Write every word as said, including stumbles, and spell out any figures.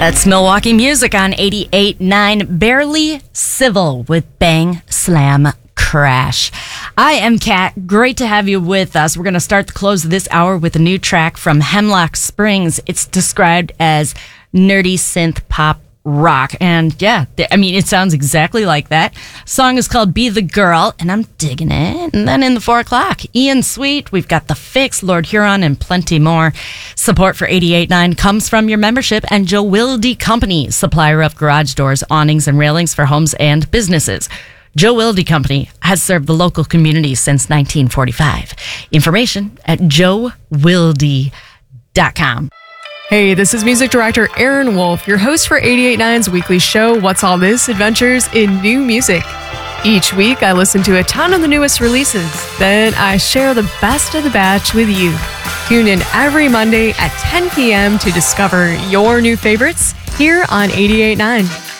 That's Milwaukee Music on eighty-eight point nine. Barely Civil with Bang Slam Crash. I am Kat. Great to have you with us. We're going to start the close of this hour with a new track from Hemlock Springs. It's described as nerdy synth pop rock. And yeah, I mean, it sounds exactly like that. Song is called Be the Girl, and I'm digging it. And then in the four o'clock, Ian Sweet, we've got The Fix, Lord Huron, and plenty more. Support for eighty-eight point nine comes from your membership and Joe Wilde Company, supplier of garage doors, awnings, and railings for homes and businesses. Joe Wilde Company has served the local community since nineteen forty-five. Information at joe wilde dot com. Hey, this is music director Aaron Wolf, your host for eighty-eight point nine's weekly show, What's All This? Adventures in New Music. Each week, I listen to a ton of the newest releases. Then I share the best of the batch with you. Tune in every Monday at ten p.m. to discover your new favorites here on eighty-eight point nine.